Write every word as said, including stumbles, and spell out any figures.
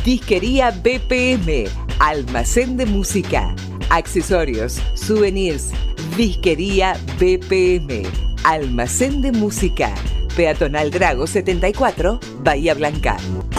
Disquería B P M, almacén de música, accesorios, souvenirs. Disquería B P M, almacén de música. Peatonal Drago setenta y cuatro, Bahía Blanca.